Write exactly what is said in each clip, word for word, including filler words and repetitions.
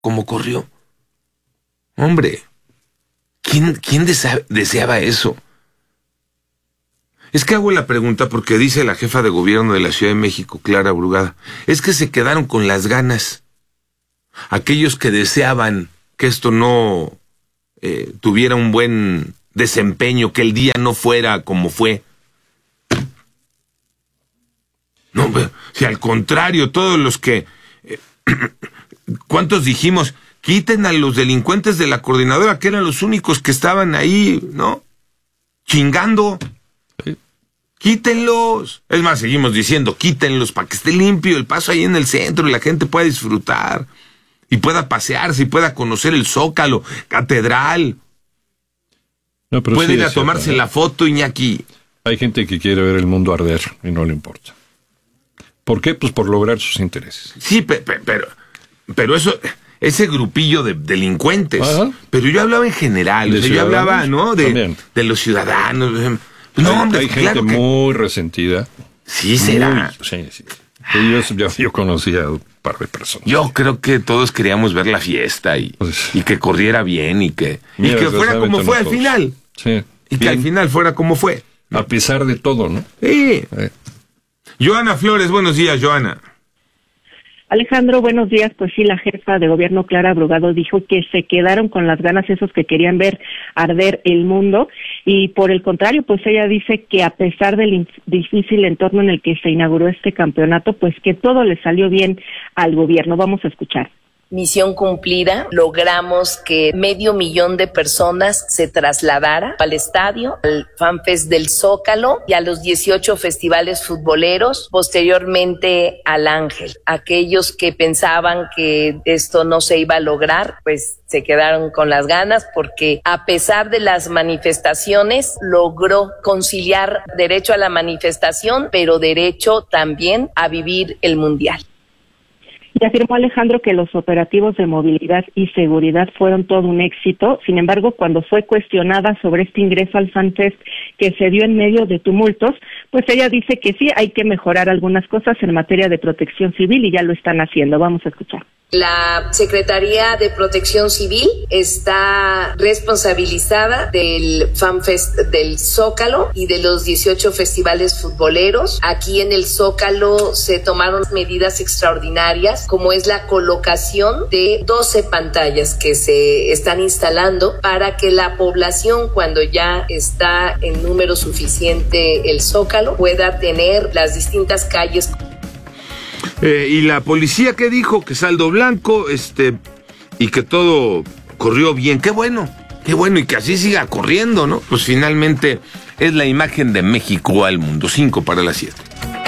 como corrió. Hombre, ¿quién, quién desa- deseaba eso? Es que hago la pregunta porque dice la jefa de gobierno de la Ciudad de México, Clara Brugada, es que se quedaron con las ganas. Aquellos que deseaban que esto no eh, tuviera un buen desempeño, que el día no fuera como fue. No, si al contrario, todos los que... Eh, ¿cuántos dijimos? Quiten a los delincuentes de la coordinadora, que eran los únicos que estaban ahí, ¿no? Chingando. Sí. Quítenlos. Es más, seguimos diciendo, quítenlos para que esté limpio el paso ahí en el centro y la gente pueda disfrutar y pueda pasearse y pueda conocer el Zócalo, Catedral. No, pero puede sí ir a es cierto, tomarse ¿no? la foto, Iñaki. Hay gente que quiere ver el mundo arder y no le importa. ¿Por qué? Pues por lograr sus intereses. Sí, pe- pe- pero, pero eso, ese grupillo de delincuentes. Ajá. Pero yo hablaba en general, ¿De o sea, yo hablaba, ¿no? De, También. de los ciudadanos. No, hay, hombre, hay claro gente que... muy resentida. Sí, será. Muy- sí, sí. Yo, yo, yo conocía a un par de personas. Yo creo que todos queríamos ver la fiesta y, Pues- y que corriera bien y que, y Mira, que fuera como desgraciadamente fue no al todos. final. Sí. Y que Bien, al final fuera como fue. a pesar de todo, ¿no? Sí. Eh. Joana Flores, buenos días, Joana. Alejandro, buenos días. Pues sí, la jefa de gobierno Clara Brugado dijo que se quedaron con las ganas esos que querían ver arder el mundo y por el contrario, pues ella dice que a pesar del in- difícil entorno en el que se inauguró este campeonato, pues que todo le salió bien al gobierno. Vamos a escuchar. Misión cumplida, logramos que medio millón de personas se trasladara al estadio, al FanFest del Zócalo y a los dieciocho festivales futboleros, posteriormente al Ángel. Aquellos que pensaban que esto no se iba a lograr, pues se quedaron con las ganas porque a pesar de las manifestaciones logró conciliar derecho a la manifestación, pero derecho también a vivir el Mundial. Y afirmó Alejandro que los operativos de movilidad y seguridad fueron todo un éxito. Sin embargo, cuando fue cuestionada sobre este ingreso al FanFest que se dio en medio de tumultos, pues ella dice que sí, hay que mejorar algunas cosas en materia de protección civil y ya lo están haciendo. Vamos a escuchar. La Secretaría de Protección Civil está responsabilizada del FanFest del Zócalo y de los dieciocho festivales futboleros. Aquí en el Zócalo se tomaron medidas extraordinarias, como es la colocación de doce pantallas que se están instalando para que la población, cuando ya está en número suficiente el Zócalo, pueda tener las distintas calles. Eh, y la policía, ¿qué dijo? Que saldo blanco, este, y que todo corrió bien. ¡Qué bueno! ¡Qué bueno! Y que así siga corriendo, ¿no? Pues finalmente es la imagen de México al mundo. Cinco para las siete.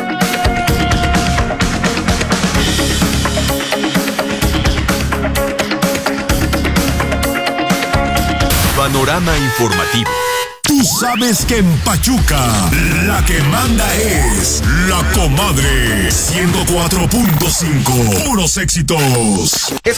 Panorama informativo. Tú sabes que en Pachuca la que manda es la comadre. ciento cuatro punto cinco. Puros éxitos.